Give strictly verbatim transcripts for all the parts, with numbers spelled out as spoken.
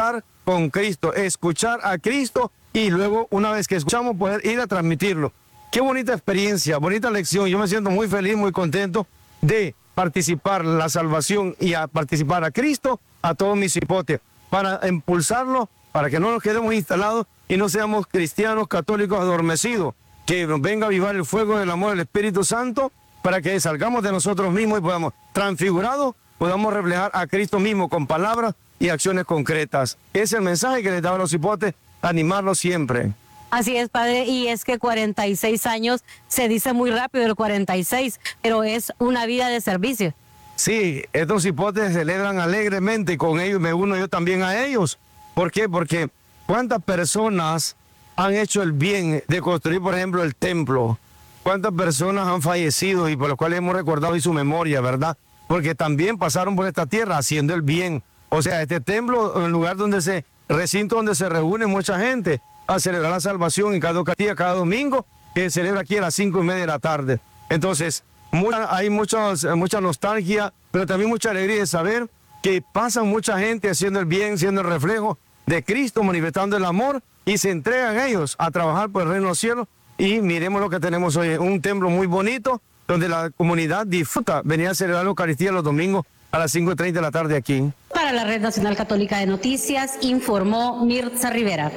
hablar con Cristo, escuchar a Cristo y luego, una vez que escuchamos, poder ir a transmitirlo. Qué bonita experiencia, bonita lección. Yo me siento muy feliz, muy contento de participar en la salvación y a participar a Cristo, a todos mis hipotes, para impulsarlo, para que no nos quedemos instalados y no seamos cristianos católicos adormecidos, que nos venga a avivar el fuego del amor del Espíritu Santo, para que salgamos de nosotros mismos y podamos, transfigurados, podamos reflejar a Cristo mismo con palabras y acciones concretas. Ese es el mensaje que les daba a los hipotes, animarlos siempre. Así es, padre, y es que cuarenta y seis años se dice muy rápido el cuarenta y seis, pero es una vida de servicio. Sí, estos hipotes celebran alegremente y con ellos me uno yo también a ellos. ¿Por qué? Porque cuántas personas han hecho el bien de construir, por ejemplo, el templo. Cuántas personas han fallecido y por los cuales hemos recordado y su memoria, ¿verdad? Porque también pasaron por esta tierra haciendo el bien. O sea, este templo, el lugar donde se, recinto donde se reúne mucha gente a celebrar la salvación en cada Eucaristía, cada domingo, que se celebra aquí a las cinco y media de la tarde. Entonces, mucha, hay muchos, mucha nostalgia, pero también mucha alegría de saber que pasan mucha gente haciendo el bien, siendo el reflejo de Cristo, manifestando el amor, y se entregan ellos a trabajar por el reino de los cielos. Y miremos lo que tenemos hoy, un templo muy bonito, donde la comunidad disfruta venir a celebrar la Eucaristía los domingos a las cinco y treinta de la tarde aquí. Para la Red Nacional Católica de Noticias, informó Mirza Rivera.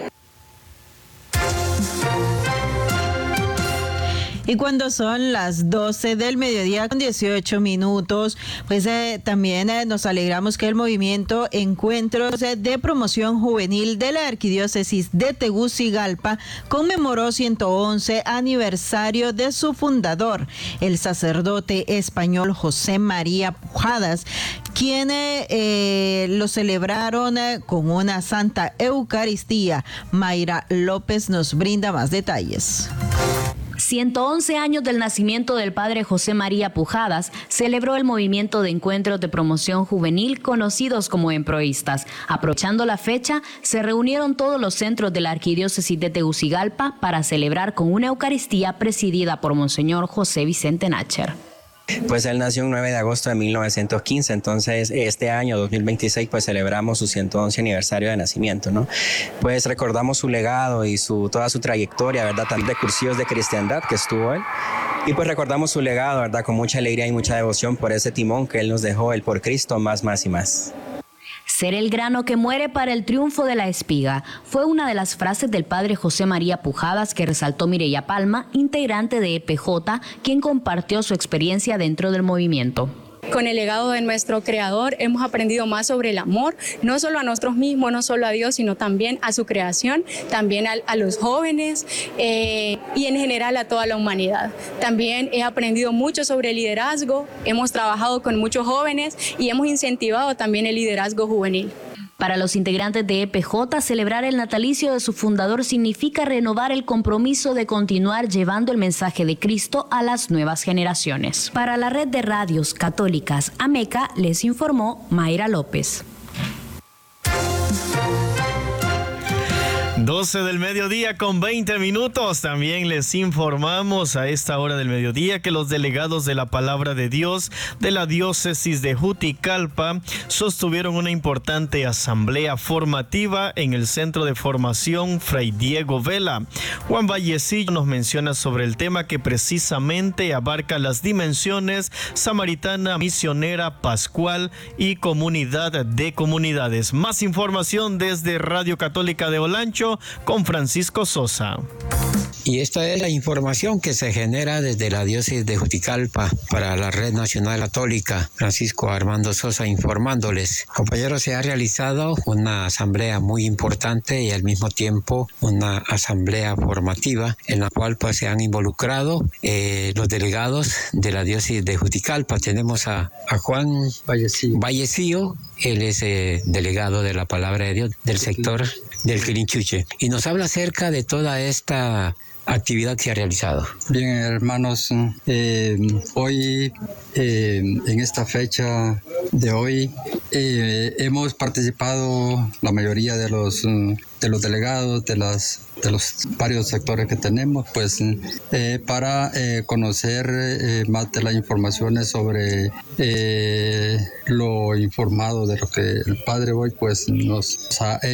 Y cuando son las doce del mediodía con dieciocho minutos, pues eh, también eh, nos alegramos que el movimiento Encuentros eh, de Promoción Juvenil de la Arquidiócesis de Tegucigalpa conmemoró ciento once aniversario de su fundador, el sacerdote español José María Pujadas, quienes eh, lo celebraron eh, con una Santa Eucaristía. Mayra López nos brinda más detalles. ciento once años del nacimiento del padre José María Pujadas celebró el movimiento de encuentros de promoción juvenil conocidos como emproístas. Aprovechando la fecha, se reunieron todos los centros de la Arquidiócesis de Tegucigalpa para celebrar con una Eucaristía presidida por Monseñor José Vicente Nácher. Pues él nació el nueve de agosto de mil novecientos quince, entonces este año dos mil veintiséis pues celebramos su ciento once aniversario de nacimiento, ¿no? Pues recordamos su legado y su toda su trayectoria, ¿verdad? También de cursillos de cristiandad que estuvo él. Y pues recordamos su legado, ¿verdad? Con mucha alegría y mucha devoción por ese timón que él nos dejó, el por Cristo, más, más y más. Ser el grano que muere para el triunfo de la espiga fue una de las frases del padre José María Pujadas que resaltó Mireya Palma, integrante de E P J, quien compartió su experiencia dentro del movimiento. Con el legado de nuestro creador hemos aprendido más sobre el amor, no solo a nosotros mismos, no solo a Dios, sino también a su creación, también a, a los jóvenes eh, y en general a toda la humanidad. También he aprendido mucho sobre liderazgo, hemos trabajado con muchos jóvenes y hemos incentivado también el liderazgo juvenil. Para los integrantes de E P J, celebrar el natalicio de su fundador significa renovar el compromiso de continuar llevando el mensaje de Cristo a las nuevas generaciones. Para la red de radios católicas AMECA, les informó Mayra López. doce del mediodía con veinte minutos. También les informamos a esta hora del mediodía que los delegados de la Palabra de Dios de la diócesis de Juticalpa sostuvieron una importante asamblea formativa en el Centro de Formación Fray Diego Vela. Juan Vallecillo nos menciona sobre el tema que precisamente abarca las dimensiones samaritana, misionera, pascual y comunidad de comunidades. Más información desde Radio Católica de Olancho con Francisco Sosa. Y esta es la información que se genera desde la diócesis de Juticalpa para la Red Nacional Católica. Francisco Armando Sosa informándoles. Compañeros, se ha realizado una asamblea muy importante y al mismo tiempo una asamblea formativa en la cual pues se han involucrado eh, los delegados de la diócesis de Juticalpa. Tenemos a, a Juan Vallecillo. Vallecillo, él es eh, delegado de la Palabra de Dios del sector del Quirinchuche y nos habla acerca de toda esta actividad que se ha realizado. Bien, hermanos, eh, hoy, eh, en esta fecha de hoy, eh, hemos participado la mayoría de los, de los delegados de, las, de los varios sectores que tenemos, pues eh, para eh, conocer eh, más de las informaciones sobre eh, lo informado de lo que el Padre hoy pues nos ha hecho.